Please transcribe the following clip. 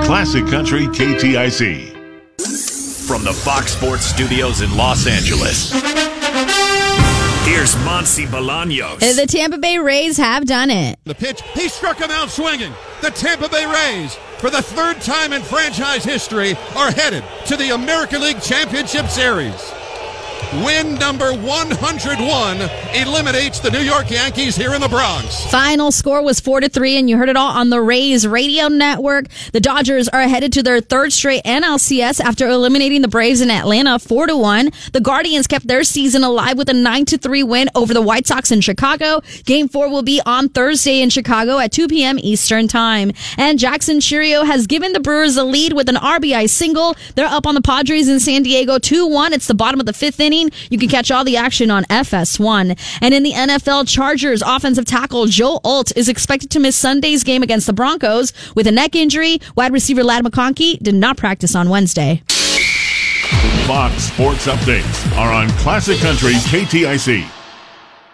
Classic Country KTIC. From the Fox Sports Studios in Los Angeles, here's Monsi Bolaños. The Tampa Bay Rays have done it. The pitch, he struck him out swinging. The Tampa Bay Rays, for the third time in franchise history, are headed to the American League Championship Series. Win number 101 eliminates the New York Yankees here in the Bronx. Final score was 4-3, and you heard it all on the Rays radio network. The Dodgers are headed to their third straight NLCS after eliminating the Braves in Atlanta 4-1. The Guardians kept their season alive with a 9-3 win over the White Sox in Chicago. Game 4 will be on Thursday in Chicago at 2 p.m. Eastern Time. And Jackson Chourio has given the Brewers a lead with an RBI single. They're up on the Padres in San Diego 2-1. It's the bottom of the fifth inning. You can catch all the action on FS1. And in the NFL, Chargers offensive tackle Joe Alt is expected to miss Sunday's game against the Broncos with a neck injury. Wide receiver Ladd McConkey did not practice on Wednesday. Fox Sports Updates are on Classic Country KTIC.